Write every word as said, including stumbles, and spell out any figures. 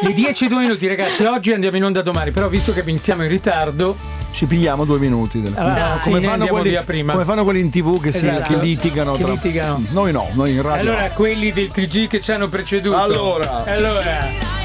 Le dieci e due minuti, ragazzi. Oggi andiamo in onda domani, però visto che iniziamo in ritardo, ci pigliamo due minuti. Del... Allora, come, fanno quelli, via prima. come fanno quelli in tv che, esatto. si, che litigano. Che tra... litigano. Noi no, noi in radio. Allora, quelli del T G che ci hanno preceduto. Allora. Allora.